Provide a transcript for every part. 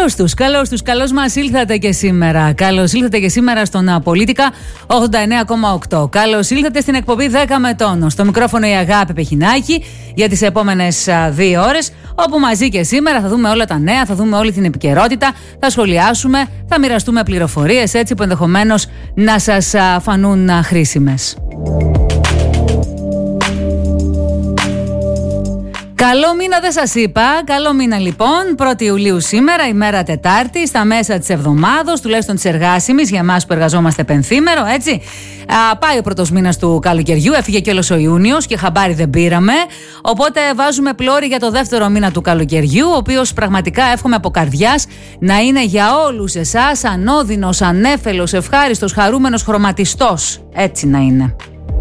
Καλώς μας ήλθατε και σήμερα. Καλώς ήλθατε και σήμερα στον Πολίτικα 89,8. Καλώς ήλθατε στην εκπομπή 10 με τόνο. Στο μικρόφωνο η Αγάπη Πεχινάκη για τις επόμενες 2 ώρες, όπου μαζί και σήμερα θα δούμε όλα τα νέα, θα δούμε όλη την επικαιρότητα, θα σχολιάσουμε, θα μοιραστούμε πληροφορίες έτσι που ενδεχομένως να σας φανούν χρήσιμες. Καλό μήνα δεν σας είπα, καλό μήνα λοιπόν, 1η Ιουλίου σήμερα, ημέρα Τετάρτη, στα μέσα της εβδομάδος, τουλάχιστον της εργάσιμης, για εμάς που εργαζόμαστε πενθήμερο, έτσι. Πάει ο πρώτος μήνας του καλοκαιριού, έφυγε και όλος ο Ιούνιος και χαμπάρι δεν πήραμε, οπότε βάζουμε πλώρη για το δεύτερο μήνα του καλοκαιριού, ο οποίος πραγματικά εύχομαι από καρδιάς να είναι για όλους εσάς ανώδυνος, ανέφελος, ευχάριστος, χαρούμενος, χρωματιστός, έτσι να είναι.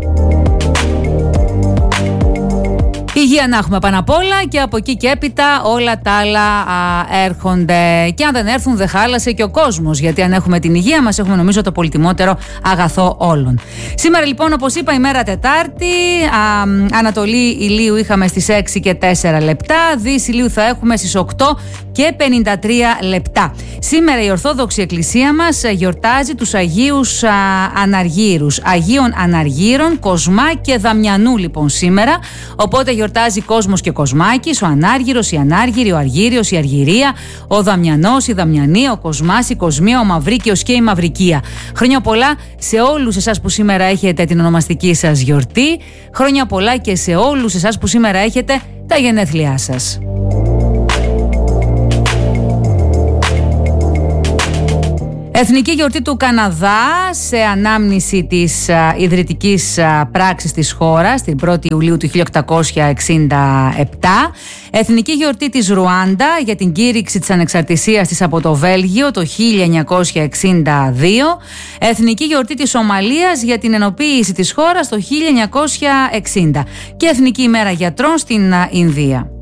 Υγεία να έχουμε πάνω απ' όλα και από εκεί και έπειτα όλα τα άλλα έρχονται. Και αν δεν έρθουν δεν χάλασε και ο κόσμος, γιατί αν έχουμε την υγεία μας έχουμε νομίζω το πολυτιμότερο αγαθό όλων. Σήμερα λοιπόν, όπως είπα, ημέρα Τετάρτη, Ανατολή ηλίου είχαμε στις 6 και 4 λεπτά, Δύση ηλίου θα έχουμε στις 8 και 53 λεπτά. Σήμερα η Ορθόδοξη Εκκλησία μας γιορτάζει τους Αγίους Αναργύρους, Αγίων Αναργύρων, Κοσμά και Δαμιανού λοιπόν σήμερα, οπότε γιορτάζει Κόσμος και Κοσμάκης, ο Ανάργυρος, η Ανάργυρη, ο Αργύριος, η Αργυρία, ο Δαμιανός, η Δαμιανή, ο Κοσμάς, η Κοσμία, ο Μαυρίκαιος και η Μαυρικία. Χρόνια πολλά σε όλους εσάς που σήμερα έχετε την ονομαστική σας γιορτή. Χρόνια πολλά και σε όλους εσάς που σήμερα έχετε τα γενέθλιά σας. Εθνική γιορτή του Καναδά σε ανάμνηση της ιδρυτικής πράξης της χώρας την 1η Ιουλίου του 1867. Εθνική γιορτή της Ρουάντα για την κήρυξη της ανεξαρτησίας της από το Βέλγιο το 1962. Εθνική γιορτή της Σομαλίας για την ενοποίηση της χώρας το 1960. Και Εθνική ημέρα γιατρών στην Ινδία.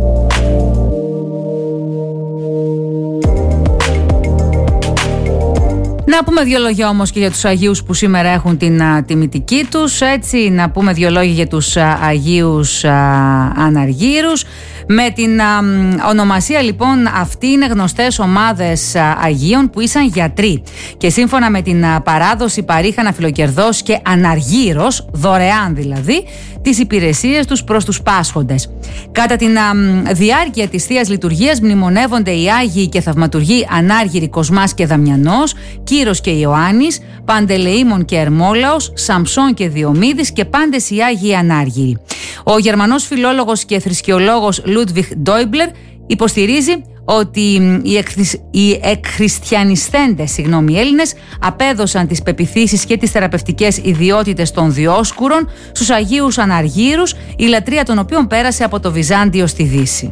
Να πούμε 2 λόγια όμως και για τους Αγίους που σήμερα έχουν την τιμητική τους, έτσι, να πούμε 2 λόγια για τους Αγίους Αναργύρους. Με την ονομασία λοιπόν αυτή είναι γνωστές ομάδες Αγίων που ήσαν γιατροί και σύμφωνα με την παράδοση παρήχαν αφιλοκερδός και αναργύρος, δωρεάν δηλαδή, τις υπηρεσίες τους προς τους πάσχοντες. Κατά την διάρκεια της Θείας Λειτουργίας μνημονεύονται οι Άγιοι και Θαυματουργοί Ανάργυροι, Κοσμάς και Δαμιανός, Κύρος και Ιωάννης, Παντελεήμων και Ερμόλαος, Σαμψών και Διομήδης και πάντες οι Άγιοι Ανάργυροι. Ο Γερμανός φιλόλογος και θρησκεολόγος Λούντβιχ Ντόιμπλερ υποστηρίζει ότι οι εκχριστιανισθέντες Έλληνες απέδωσαν τις πεποιθήσεις και τις θεραπευτικές ιδιότητες των Διόσκουρων στους Αγίους Αναργύρους, η λατρεία των οποίων πέρασε από το Βυζάντιο στη Δύση.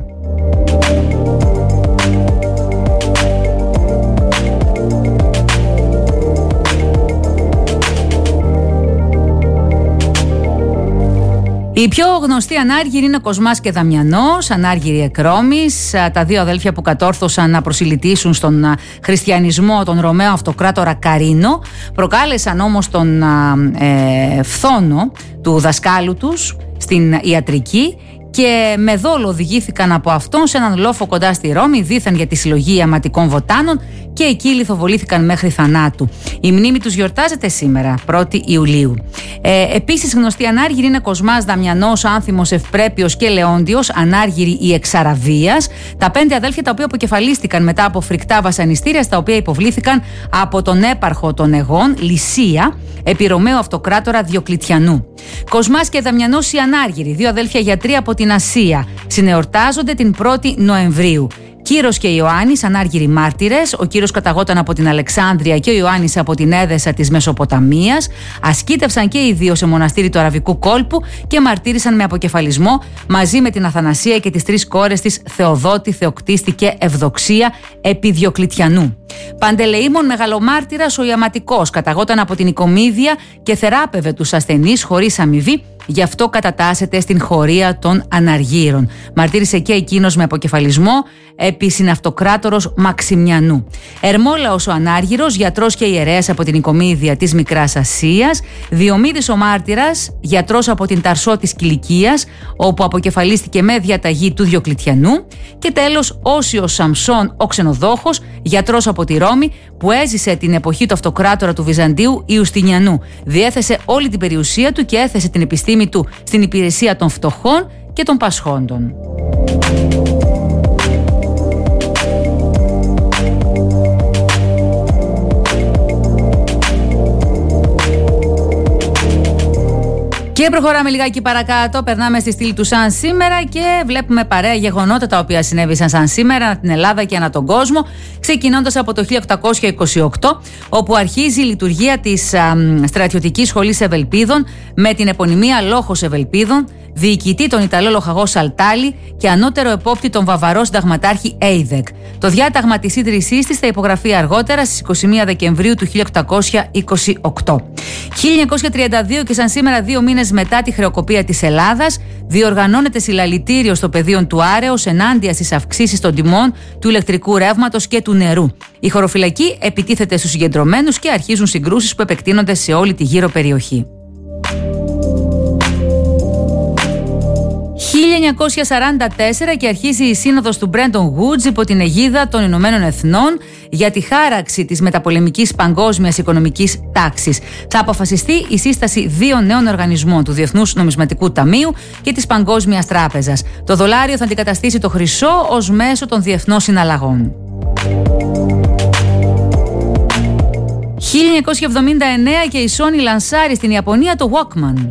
Οι πιο γνωστοί Ανάργυροι είναι Κοσμάς και Δαμιανός, Ανάργυροι εκρόμης, τα 2 αδέλφια που κατόρθωσαν να προσιλητήσουν στον χριστιανισμό τον Ρωμαίο αυτοκράτορα Καρίνο, προκάλεσαν όμως τον φθόνο του δασκάλου τους στην ιατρική και με δόλο οδηγήθηκαν από αυτόν σε έναν λόφο κοντά στη Ρώμη, δήθαν για τη συλλογή ιαματικών βοτάνων και εκεί λιθοβολήθηκαν μέχρι θανάτου. Η μνήμη τους γιορτάζεται σήμερα, 1η Ιουλίου. Επίσης γνωστοί Ανάργυροι είναι Κοσμάς, Δαμιανός, Άνθιμος, Ευπρέπειος και Λεόντιος, Ανάργυροι η Εξαραβίας, τα 5 αδέλφια τα οποία αποκεφαλίστηκαν μετά από φρικτά βασανιστήρια στα οποία υποβλήθηκαν από τον έπαρχο των Αιγών, Λυσία, επί Ρωμαίου αυτοκράτορα Διοκλητιανού. Κοσμάς και Δαμιανός οι Ανάργυροι, 2 αδέλφια γιατροί από την Ασία, συνεορτάζονται την 1η Νοεμβρίου. Κύρος και Ιωάννης, Ανάργυροι μάρτυρες. Ο Κύρος καταγόταν από την Αλεξάνδρεια και ο Ιωάννης από την Έδεσα της Μεσοποταμίας. Ασκήτευσαν και οι 2 σε μοναστήρι του Αραβικού κόλπου και μαρτύρησαν με αποκεφαλισμό μαζί με την Αθανασία και τις 3 κόρες της, Θεοδότη, Θεοκτίστη και Ευδοξία, επί Διοκλητιανού. Παντελεήμων μεγαλομάρτυρας ο Ιαματικός, καταγόταν από την Οικομίδια και θεράπευε τους ασθενείς χωρίς αμοιβή γι' αυτό κατατάσσεται στην χωρία των αναργύρων. Μαρτύρησε και εκείνος με αποκεφαλισμό επί συναυτοκράτορος Μαξιμιανού. Ερμόλαος ο Ανάργυρος, γιατρός και ιερέας από την Οικομίδια της Μικράς Ασίας. Διομήδης ο Μάρτυρας, γιατρός από την Ταρσό της Κιλικίας, όπου αποκεφαλίστηκε με διαταγή του Διοκλητιανού. Και τέλος Όσιος Σαμψών ο Ξενοδόχος, γιατρός από τη Ρώμη, που έζησε την εποχή του αυτοκράτορα του Βυζαντίου Ιουστινιανού. Διέθεσε όλη την περιουσία του και έθεσε την επιστήμη του στην υπηρεσία των φτωχών και των πασχόντων. Και προχωράμε λιγάκι παρακάτω, περνάμε στη στήλη του σαν σήμερα και βλέπουμε παρέα γεγονότα τα οποία συνέβησαν σαν σήμερα ανά την Ελλάδα και ανά τον κόσμο, ξεκινώντας από το 1828, όπου αρχίζει η λειτουργία της στρατιωτικής σχολής Ευελπίδων με την επωνυμία Λόχος Ευελπίδων, διοικητή τον Ιταλό λοχαγό Σαλτάλη και ανώτερο επόπτη τον Βαβαρό συνταγματάρχη Έιδεκ. Το διάταγμα της ίδρυσής της θα υπογραφεί αργότερα στις 21 Δεκεμβρίου του 1828. 1932 και σαν σήμερα 2 μήνες μετά τη χρεοκοπία της Ελλάδας, διοργανώνεται συλλαλητήριο στο πεδίο του Άρεως ενάντια στις αυξήσεις των τιμών του ηλεκτρικού ρεύματος και του νερού. Η χωροφυλακή επιτίθεται στους συγκεντρωμένους και αρχίζουν συγκρούσεις που επεκτείνονται σε όλη τη γύρω περιοχή. 1944 και αρχίζει η σύνοδος του Bretton Woods υπό την αιγίδα των Ηνωμένων Εθνών για τη χάραξη της μεταπολεμικής παγκόσμιας οικονομικής τάξης. Θα αποφασιστεί η σύσταση 2 νέων οργανισμών, του Διεθνούς Νομισματικού Ταμείου και της Παγκόσμιας Τράπεζας. Το δολάριο θα αντικαταστήσει το χρυσό ως μέσο των διεθνών συναλλαγών. 1979 και η Sony λανσάρει στην Ιαπωνία το Walkman.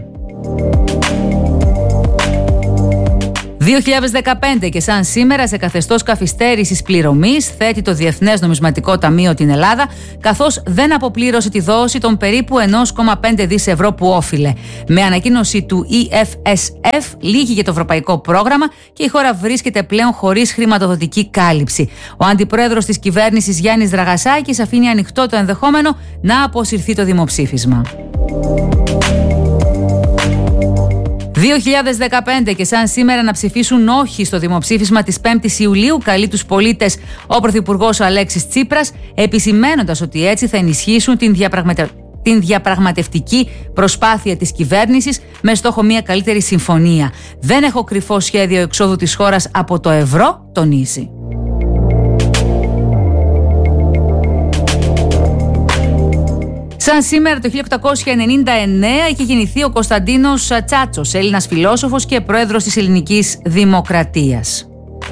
2015 και σαν σήμερα σε καθεστώς καθυστέρησης πληρωμής θέτει το Διεθνές Νομισματικό Ταμείο την Ελλάδα, καθώς δεν αποπλήρωσε τη δόση των περίπου 1,5 δις ευρώ που όφιλε. Με ανακοίνωση του EFSF λύγει για το ευρωπαϊκό πρόγραμμα και η χώρα βρίσκεται πλέον χωρίς χρηματοδοτική κάλυψη. Ο αντιπρόεδρος της κυβέρνησης Γιάννης Δραγασάκης αφήνει ανοιχτό το ενδεχόμενο να αποσυρθεί το δημοψήφισμα. 2015 και σαν σήμερα να ψηφίσουν όχι στο δημοψήφισμα της 5ης Ιουλίου καλεί τους πολίτες ο Πρωθυπουργός Αλέξης Τσίπρας, επισημαίνοντας ότι έτσι θα ενισχύσουν την διαπραγματευτική προσπάθεια της κυβέρνησης με στόχο μια καλύτερη συμφωνία. Δεν έχω κρυφό σχέδιο εξόδου της χώρας από το ευρώ, τονίζει. Σαν σήμερα το 1899 είχε γεννηθεί ο Κωνσταντίνος Τσάτσος, Έλληνας φιλόσοφος και πρόεδρος της Ελληνικής Δημοκρατίας.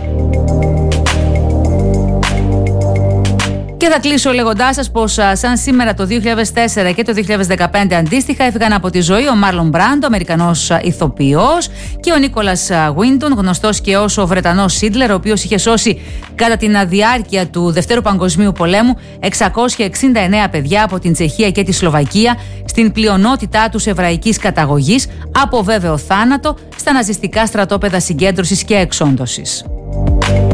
Και θα κλείσω λέγοντάς σας πως σαν σήμερα το 2004 και το 2015 αντίστοιχα έφυγαν από τη ζωή ο Μάρλον Μπράντο, Αμερικανός ηθοποιός, και ο Νίκολας Βίντον, γνωστός και ως ο Βρετανός Σίντλερ, ο οποίος είχε σώσει κατά την διάρκεια του Δευτέρου Παγκοσμίου Πολέμου 669 παιδιά από την Τσεχία και τη Σλοβακία, στην πλειονότητά τους εβραϊκής καταγωγής, από βέβαιο θάνατο στα ναζιστικά στρατόπεδα συγκέντρωσης και εξόντωσης.